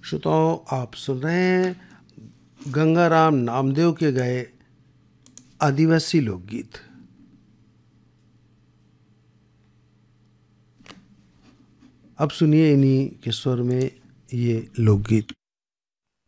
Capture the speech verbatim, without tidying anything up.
श्रोताओं, आप सुन रहे हैं गंगाराम नामदेव के गाए आदिवासी लोकगीत। अब सुनिए इन्हीं के स्वर में ये लोकगीत।